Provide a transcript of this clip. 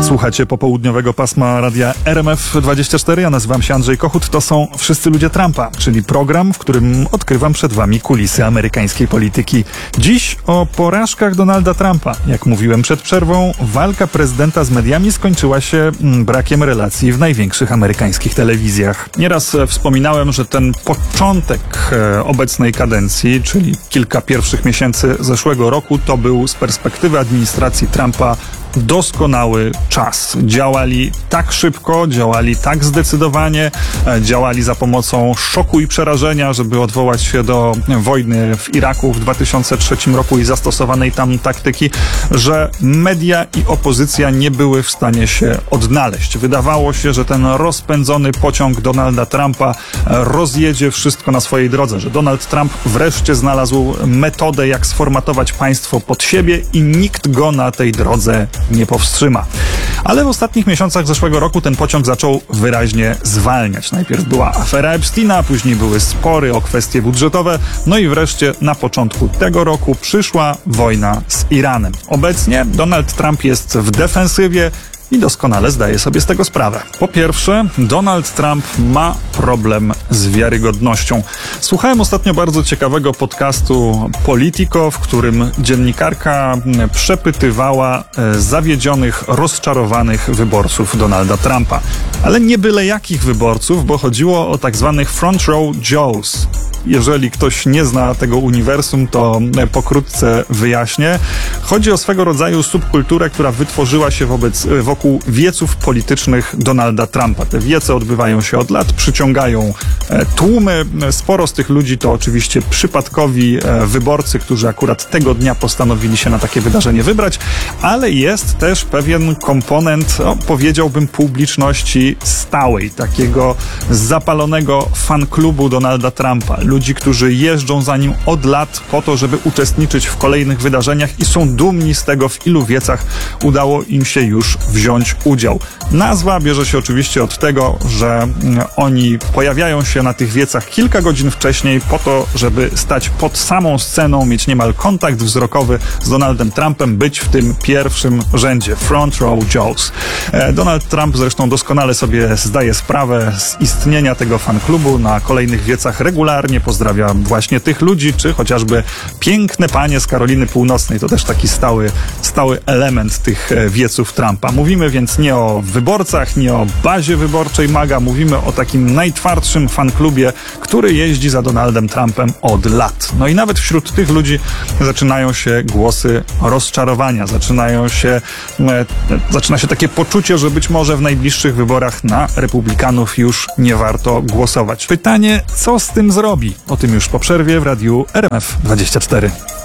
Słuchacie popołudniowego pasma radia RMF24. Ja nazywam się Andrzej Kochut. To są Wszyscy ludzie Trumpa, czyli program, w którym odkrywam przed wami kulisy amerykańskiej polityki. Dziś o porażkach Donalda Trumpa. Jak mówiłem przed przerwą, walka prezydenta z mediami skończyła się brakiem relacji w największych amerykańskich telewizjach. Nieraz wspominałem, że ten początek obecnej kadencji, czyli kilka pierwszych miesięcy zeszłego roku, to był z perspektywy administracji Trumpa doskonały czas. Działali tak szybko, działali tak zdecydowanie, działali za pomocą szoku i przerażenia, żeby odwołać się do wojny w Iraku w 2003 roku i zastosowanej tam taktyki, że media i opozycja nie były w stanie się odnaleźć. Wydawało się, że ten rozpędzony pociąg Donalda Trumpa rozjedzie wszystko na swojej drodze, że Donald Trump wreszcie znalazł metodę, jak sformatować państwo pod siebie i nikt go na tej drodze nie powstrzyma. Ale w ostatnich miesiącach zeszłego roku ten pociąg zaczął wyraźnie zwalniać. Najpierw była afera Epsteina, później były spory o kwestie budżetowe, no i wreszcie na początku tego roku przyszła wojna z Iranem. Obecnie Donald Trump jest w defensywie i doskonale zdaje sobie z tego sprawę. Po pierwsze, Donald Trump ma problem z wiarygodnością. Słuchałem ostatnio bardzo ciekawego podcastu Politico, w którym dziennikarka przepytywała zawiedzionych, rozczarowanych wyborców Donalda Trumpa. Ale nie byle jakich wyborców, bo chodziło o tak zwanych front row Joes. Jeżeli ktoś nie zna tego uniwersum, to pokrótce wyjaśnię. Chodzi o swego rodzaju subkulturę, która wytworzyła się wokół wieców politycznych Donalda Trumpa. Te wiece odbywają się od lat, przyciągają tłumy. Sporo z tych ludzi to oczywiście przypadkowi wyborcy, którzy akurat tego dnia postanowili się na takie wydarzenie wybrać, ale jest też pewien komponent, powiedziałbym, publiczności stałej, takiego zapalonego fanklubu Donalda Trumpa. Ludzi, którzy jeżdżą za nim od lat po to, żeby uczestniczyć w kolejnych wydarzeniach i są dumni z tego, w ilu wiecach udało im się już wziąć udział. Nazwa bierze się oczywiście od tego, że oni pojawiają się na tych wiecach kilka godzin wcześniej po to, żeby stać pod samą sceną, mieć niemal kontakt wzrokowy z Donaldem Trumpem, być w tym pierwszym rzędzie. Front row Joes. Donald Trump zresztą doskonale sobie zdaje sprawę z istnienia tego fanklubu. Na kolejnych wiecach regularnie pozdrawia właśnie tych ludzi, czy chociażby piękne panie z Karoliny Północnej. To też taki stały element tych wieców Trumpa. Mówimy więc nie o wyborcach, nie o bazie wyborczej MAGA, mówimy o takim najtwardszym fanklubie, który jeździ za Donaldem Trumpem od lat. No i nawet wśród tych ludzi zaczynają się głosy rozczarowania, zaczyna się takie poczucie, że być może w najbliższych wyborach na republikanów już nie warto głosować. Pytanie, co z tym zrobi? O tym już po przerwie w radiu RMF24.